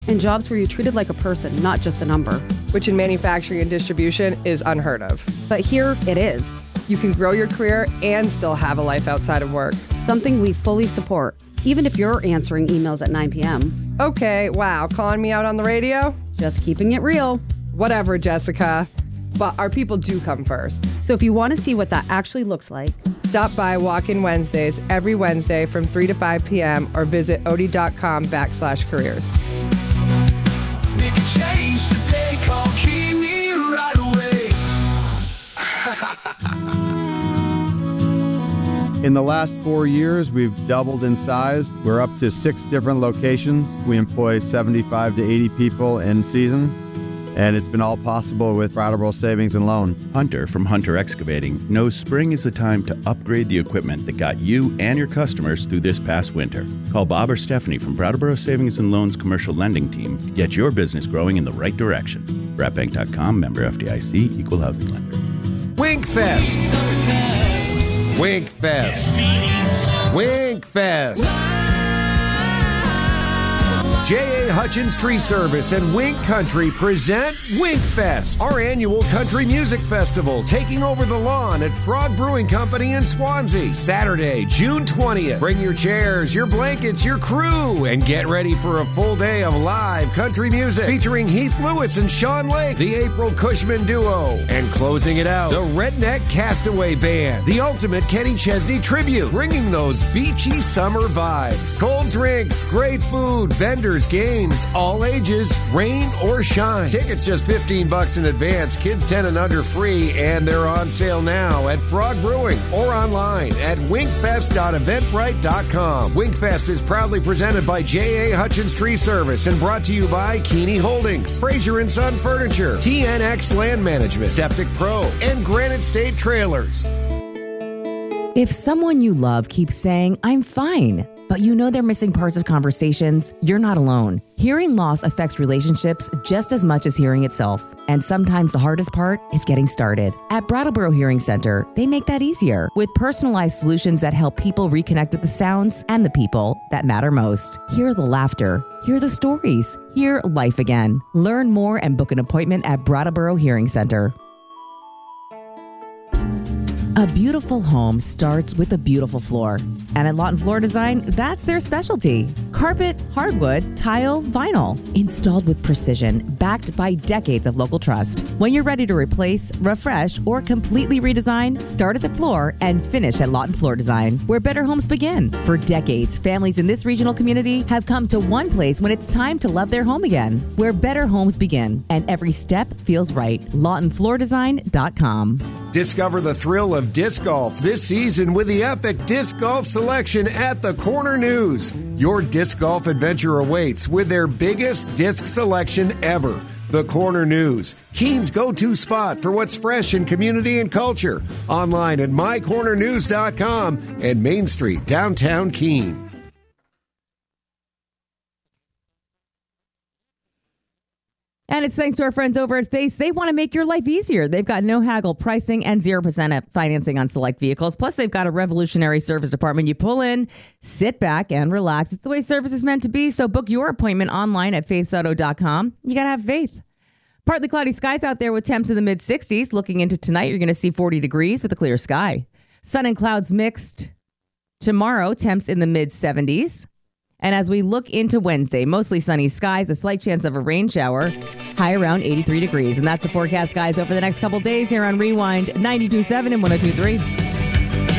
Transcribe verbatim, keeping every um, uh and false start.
And jobs where you're treated like a person, not just a number. Which in manufacturing and distribution is unheard of. But here it is. You can grow your career and still have a life outside of work. Something we fully support, even if you're answering emails at nine p.m. Okay, wow, calling me out on the radio? Just keeping it real. Whatever, Jessica. But our people do come first. So if you want to see what that actually looks like, stop by Walk-In Wednesdays every Wednesday from three to five p.m. or visit Odie.com backslash careers. Make a change today, call Kiwi right away. In the last four years, we've doubled in size. We're up to six different locations. We employ seventy-five to eighty people in season, and it's been all possible with Brattleboro Savings and Loan. Hunter from Hunter Excavating knows spring is the time to upgrade the equipment that got you and your customers through this past winter. Call Bob or Stephanie from Brattleboro Savings and Loan's commercial lending team to get your business growing in the right direction. brat bank dot com, member F D I C, equal housing lender. Winkfest. Winkfest. Winkfest. J A. Hutchins Tree Service and Wink Country present Winkfest, our annual country music festival, taking over the lawn at Frog Brewing Company in Swansea, Saturday, June twentieth. Bring your chairs, your blankets, your crew, and get ready for a full day of live country music featuring Heath Lewis and Sean Lake, the April Cushman Duo, and closing it out, the Redneck Castaway Band, the ultimate Kenny Chesney tribute, bringing those beachy summer vibes. Cold drinks, great food, vendors, games, all ages, rain or shine. Tickets just fifteen bucks in advance, kids ten and under free, and they're on sale now at Frog Brewing or online at winkfest dot eventbrite dot com. Winkfest is proudly presented by J A. Hutchins Tree Service and brought to you by Keeney Holdings, Fraser and Son Furniture, T N X Land Management, Septic Pro, and Granite State Trailers. If someone you love keeps saying, "I'm fine," but you know they're missing parts of conversations, you're not alone. Hearing loss affects relationships just as much as hearing itself. And sometimes the hardest part is getting started. At Brattleboro Hearing Center, they make that easier with personalized solutions that help people reconnect with the sounds and the people that matter most. Hear the laughter. Hear the stories. Hear life again. Learn more and book an appointment at Brattleboro Hearing Center. A beautiful home starts with a beautiful floor. And at Lawton Floor Design, that's their specialty. Carpet, hardwood, tile, vinyl. Installed with precision, backed by decades of local trust. When you're ready to replace, refresh, or completely redesign, start at the floor and finish at Lawton Floor Design, where better homes begin. For decades, families in this regional community have come to one place when it's time to love their home again, where better homes begin, and every step feels right. Lawton Floor Design dot com. Discover the thrill of disc golf this season with the epic disc golf selection at the Corner News. Your disc golf adventure awaits with their biggest disc selection ever. The Corner News, Keene's go-to spot for what's fresh in community and culture. Online at my corner news dot com and Main Street, downtown Keene. And it's thanks to our friends over at Face. They want to make your life easier. They've got no haggle pricing and zero percent financing on select vehicles. Plus, they've got a revolutionary service department. You pull in, sit back, and relax. It's the way service is meant to be. So book your appointment online at faith auto dot com. You got to have faith. Partly cloudy skies out there with temps in the mid sixties. Looking into tonight, you're going to see forty degrees with a clear sky. Sun and clouds mixed. Tomorrow, temps in the mid seventies. And as we look into Wednesday, mostly sunny skies, a slight chance of a rain shower, high around eighty-three degrees. And that's the forecast, guys, over the next couple days here on Rewind ninety-two point seven and one oh two point three.